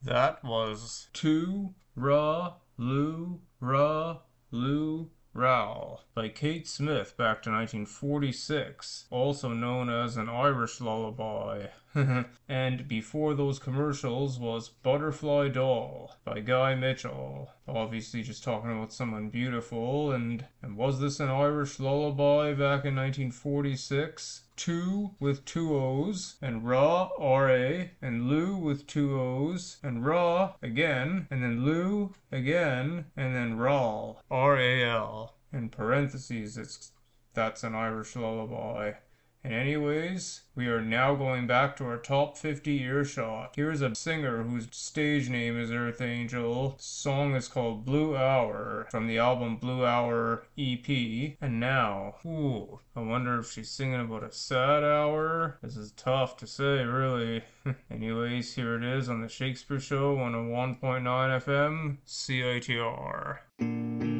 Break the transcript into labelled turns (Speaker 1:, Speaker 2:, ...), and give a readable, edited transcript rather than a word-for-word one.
Speaker 1: That was Tu Ra Lu Ra Lu Ral by Kate Smith back to 1946, also known as an Irish lullaby. And before those commercials was Butterfly Doll by Guy Mitchell. Obviously just talking about someone beautiful, and was this an Irish lullaby back in 1946? Two with two O's, and Ra, R-A, and Lou with two O's, and Ra again, and then Lou again, and then Ral, R-A-L. In parentheses, that's an Irish lullaby. And anyways, we are now going back to our top 50 earshot. Here's a singer whose stage name is Earth Angel. The song is called Blue Hour from the album Blue Hour EP. And now, I wonder if she's singing about a sad hour. This is tough to say, really. Anyways, here it is on the Shakespeare Show 101.9 FM, CITR.